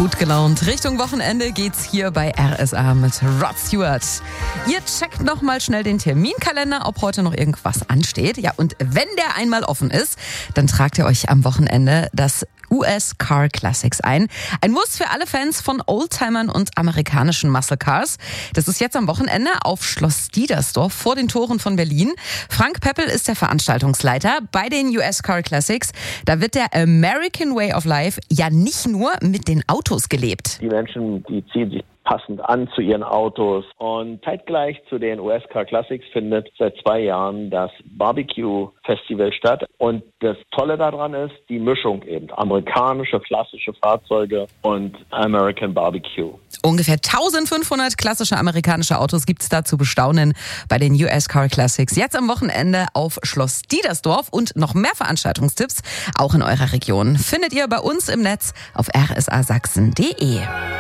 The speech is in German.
Gut gelaunt. Richtung Wochenende geht's hier bei RSA mit Rod Stewart. Ihr checkt nochmal schnell den Terminkalender, ob heute noch irgendwas ansteht. Ja, und wenn der einmal offen ist, dann tragt ihr euch am Wochenende das US Car Classics ein. Ein Muss für alle Fans von Oldtimern und amerikanischen Muscle Cars. Das ist jetzt am Wochenende auf Schloss Diedersdorf vor den Toren von Berlin. Frank Peppel ist der Veranstaltungsleiter bei den US Car Classics. Da wird der American Way of Life ja nicht nur mit den Autos gelebt. Die Menschen, die ziehen sich passend an zu ihren Autos. Und zeitgleich zu den US Car Classics findet seit 2 Jahren das Barbecue Festival statt. Und das Tolle daran ist die Mischung eben. Amerikanische klassische Fahrzeuge und American Barbecue. Ungefähr 1500 klassische amerikanische Autos gibt's da zu bestaunen bei den US Car Classics. Jetzt am Wochenende auf Schloss Diedersdorf und noch mehr Veranstaltungstipps auch in eurer Region findet ihr bei uns im Netz auf rsasachsen.de.